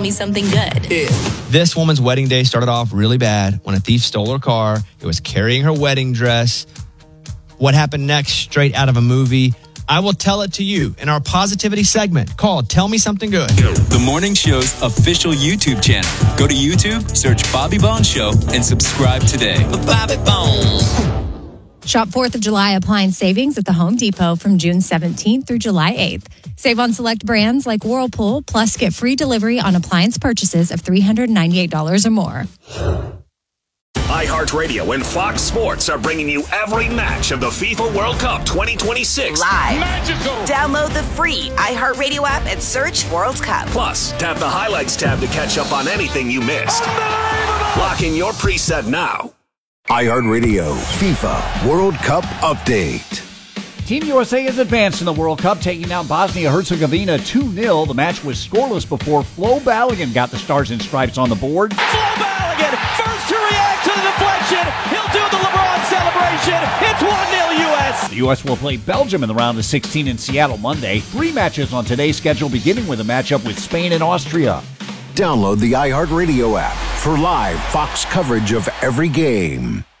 me something good. Yeah. This woman's wedding day started off really bad when a thief stole her car. It was carrying her wedding dress. What happened next? Straight out of a movie. I will tell it to you in our positivity segment called Tell Me Something Good. The morning show's official YouTube channel. Go to YouTube, search Bobby Bones Show, and subscribe today. Bobby Bones. Shop 4th of July appliance savings at the Home Depot from June 17th through July 8th. Save on select brands like Whirlpool, plus get free delivery on appliance purchases of $398 or more. iHeartRadio and Fox Sports are bringing you every match of the FIFA World Cup 2026. Live. Magical. Download the free iHeartRadio app and search World Cup. Plus, tap the highlights tab to catch up on anything you missed. Lock in your preset now. iHeartRadio FIFA World Cup Update. Team USA has advanced in the World Cup, taking down Bosnia-Herzegovina 2-0. The match was scoreless before Flo Balogun got the Stars and Stripes on the board. Flo Balogun, first to react to the deflection. He'll do the LeBron celebration. It's 1-0 U.S. The U.S. will play Belgium in the round of 16 in Seattle Monday. 3 matches on today's schedule, beginning with a matchup with Spain and Austria. Download the iHeartRadio app for live Fox coverage of every game.